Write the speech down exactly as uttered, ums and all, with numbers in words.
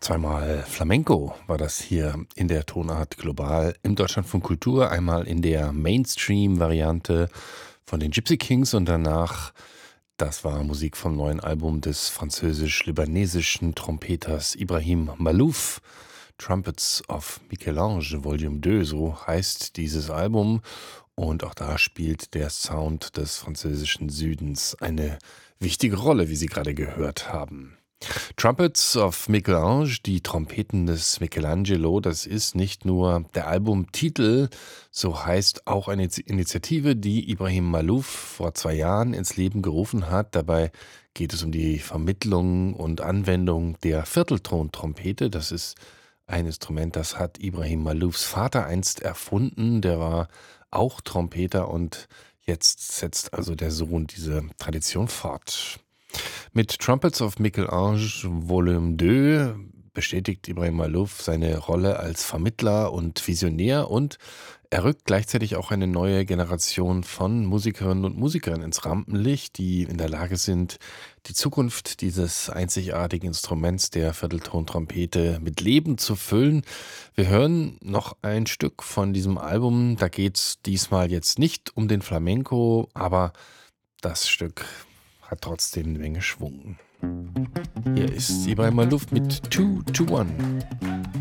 Zweimal Flamenco war das hier in der Tonart Global im Deutschlandfunk Kultur. Einmal in der Mainstream-Variante von den Gypsy Kings und danach, das war Musik vom neuen Album des französisch-libanesischen Trompeters Ibrahim Malouf. Trumpets of Michel-Ange Volume zwei, so heißt dieses Album. Und auch da spielt der Sound des französischen Südens eine wichtige Rolle, wie Sie gerade gehört haben. Trumpets of Michel-Ange, die Trompeten des Michelangelo, das ist nicht nur der Albumtitel, so heißt auch eine Initiative, die Ibrahim Malouf vor zwei Jahren ins Leben gerufen hat. Dabei geht es um die Vermittlung und Anwendung der Vierteltontrompete. Das ist ein Instrument, das hat Ibrahim Maloufs Vater einst erfunden. Der war auch Trompeter und jetzt setzt also der Sohn diese Tradition fort. Mit Trumpets of Michel-Ange Volume zwei bestätigt Ibrahim Malouf seine Rolle als Vermittler und Visionär und er rückt gleichzeitig auch eine neue Generation von Musikerinnen und Musikern ins Rampenlicht, die in der Lage sind, die Zukunft dieses einzigartigen Instruments der Vierteltontrompete mit Leben zu füllen. Wir hören noch ein Stück von diesem Album, da geht es diesmal jetzt nicht um den Flamenco, aber das Stück hat trotzdem eine Menge Schwung. Hier ist Ibrahim Malouf mit zwei zwei eins.